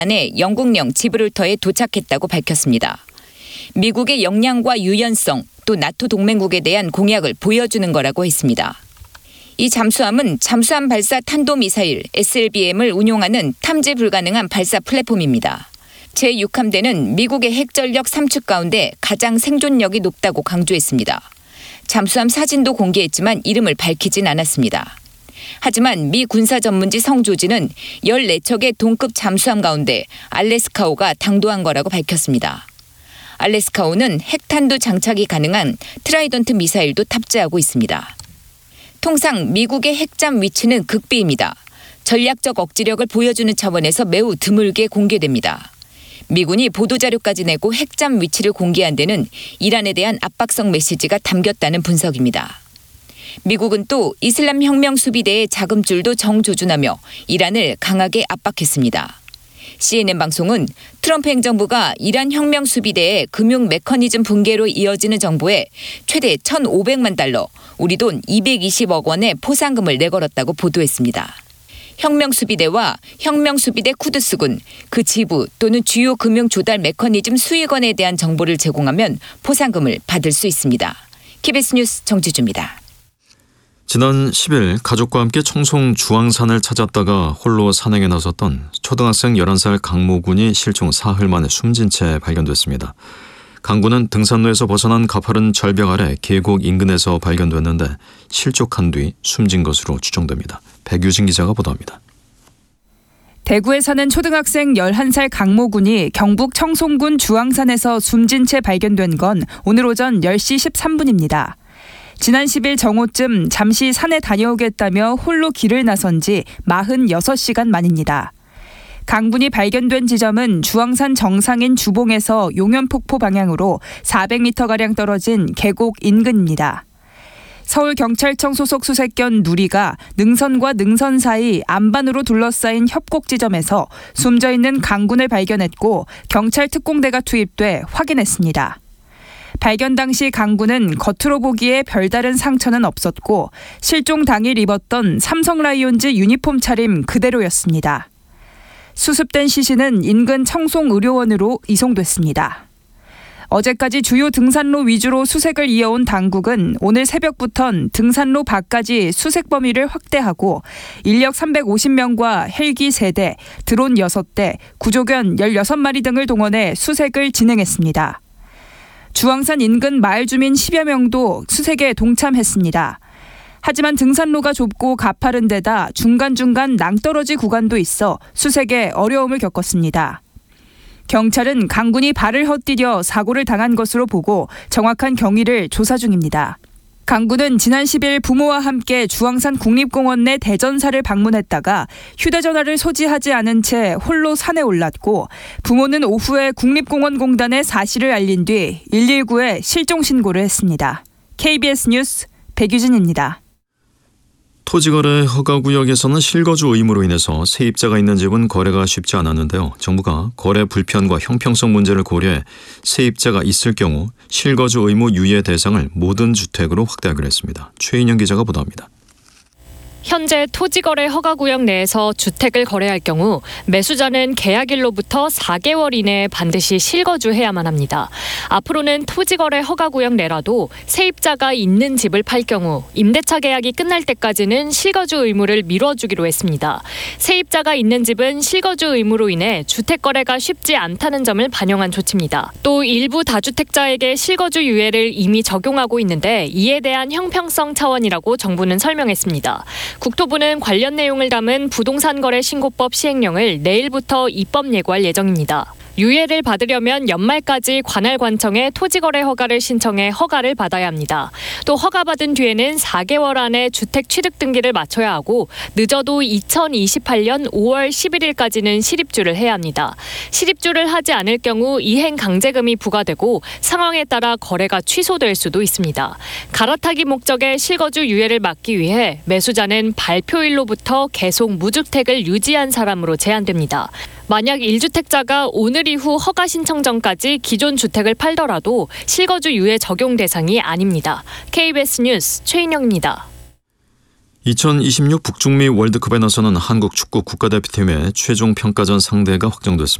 안에 영국령 지브롤터에 도착했다고 밝혔습니다. 미국의 역량과 유연성 또 나토 동맹국에 대한 공약을 보여주는 거라고 했습니다. 이 잠수함은 잠수함 발사 탄도미사일 SLBM을 운용하는 탐지 불가능한 발사 플랫폼입니다. 제6함대는 미국의 핵전력 3축 가운데 가장 생존력이 높다고 강조했습니다. 잠수함 사진도 공개했지만 이름을 밝히진 않았습니다. 하지만 미 군사 전문지 성조지는 14척의 동급 잠수함 가운데 알래스카호가 당도한 거라고 밝혔습니다. 알래스카호는 핵탄두 장착이 가능한 트라이던트 미사일도 탑재하고 있습니다. 통상 미국의 핵잠 위치는 극비입니다. 전략적 억지력을 보여주는 차원에서 매우 드물게 공개됩니다. 미군이 보도자료까지 내고 핵잠 위치를 공개한 데는 이란에 대한 압박성 메시지가 담겼다는 분석입니다. 미국은 또 이슬람 혁명 수비대의 자금줄도 정조준하며 이란을 강하게 압박했습니다. CNN 방송은 트럼프 행정부가 이란 혁명 수비대의 금융 메커니즘 붕괴로 이어지는 정보에 최대 1,500만 달러, 우리 돈 220억 원의 포상금을 내걸었다고 보도했습니다. 혁명 수비대와 혁명 수비대 쿠드스군, 그 지부 또는 주요 금융 조달 메커니즘 수익원에 대한 정보를 제공하면 포상금을 받을 수 있습니다. KBS 뉴스 정지주입니다. 지난 10일 가족과 함께 청송 주황산을 찾았다가 홀로 산행에 나섰던 초등학생 11살 강모 군이 실종 사흘 만에 숨진 채 발견됐습니다. 강 군은 등산로에서 벗어난 가파른 절벽 아래 계곡 인근에서 발견됐는데 실족한 뒤 숨진 것으로 추정됩니다. 백유진 기자가 보도합니다. 대구에 사는 초등학생 11살 강모 군이 경북 청송군 주황산에서 숨진 채 발견된 건 오늘 오전 10시 13분입니다. 지난 10일 정오쯤 잠시 산에 다녀오겠다며 홀로 길을 나선 지 46시간 만입니다. 강군이 발견된 지점은 주황산 정상인 주봉에서 용연폭포 방향으로 400m가량 떨어진 계곡 인근입니다. 서울경찰청 소속 수색견 누리가 능선과 능선 사이 안반으로 둘러싸인 협곡 지점에서 숨져 있는 강군을 발견했고 경찰 특공대가 투입돼 확인했습니다. 발견 당시 강군은 겉으로 보기에 별다른 상처는 없었고 실종 당일 입었던 삼성 라이온즈 유니폼 차림 그대로였습니다. 수습된 시신은 인근 청송의료원으로 이송됐습니다. 어제까지 주요 등산로 위주로 수색을 이어온 당국은 오늘 새벽부턴 등산로 밖까지 수색 범위를 확대하고 인력 350명과 헬기 3대, 드론 6대, 구조견 16마리 등을 동원해 수색을 진행했습니다. 주황산 인근 마을 주민 10여 명도 수색에 동참했습니다. 하지만 등산로가 좁고 가파른 데다 중간중간 낭떠러지 구간도 있어 수색에 어려움을 겪었습니다. 경찰은 강군이 발을 헛디뎌 사고를 당한 것으로 보고 정확한 경위를 조사 중입니다. 강군은 지난 10일 부모와 함께 주황산 국립공원 내 대전사를 방문했다가 휴대전화를 소지하지 않은 채 홀로 산에 올랐고 부모는 오후에 국립공원공단에 사실을 알린 뒤 119에 실종 신고를 했습니다. KBS 뉴스 백유진입니다. 토지거래 허가구역에서는 실거주 의무로 인해서 세입자가 있는 집은 거래가 쉽지 않았는데요. 정부가 거래 불편과 형평성 문제를 고려해 세입자가 있을 경우 실거주 의무 유예 대상을 모든 주택으로 확대하기로 했습니다. 최인영 기자가 보도합니다. 현재 토지거래 허가구역 내에서 주택을 거래할 경우 매수자는 계약일로부터 4개월 이내에 반드시 실거주해야만 합니다. 앞으로는 토지거래 허가구역 내라도 세입자가 있는 집을 팔 경우 임대차 계약이 끝날 때까지는 실거주 의무를 미뤄주기로 했습니다. 세입자가 있는 집은 실거주 의무로 인해 주택거래가 쉽지 않다는 점을 반영한 조치입니다. 또 일부 다주택자에게 실거주 유예를 이미 적용하고 있는데 이에 대한 형평성 차원이라고 정부는 설명했습니다. 국토부는 관련 내용을 담은 부동산거래 신고법 시행령을 내일부터 입법 예고할 예정입니다. 유예를 받으려면 연말까지 관할관청에 토지거래 허가를 신청해 허가를 받아야 합니다. 또 허가받은 뒤에는 4개월 안에 주택 취득 등기를 마쳐야 하고 늦어도 2028년 5월 11일까지는 실입주를 해야 합니다. 실입주를 하지 않을 경우 이행 강제금이 부과되고 상황에 따라 거래가 취소될 수도 있습니다. 갈아타기 목적의 실거주 유예를 막기 위해 매수자는 발표일로부터 계속 무주택을 유지한 사람으로 제한됩니다. 만약 1주택자가 오늘 이후 허가 신청 전까지 기존 주택을 팔더라도 실거주 유예 적용 대상이 아닙니다. KBS 뉴스 최인영입니다. 2026 북중미 월드컵에 나서는 한국 축구 국가대표팀의 최종 평가전 상대가 확정됐습니다.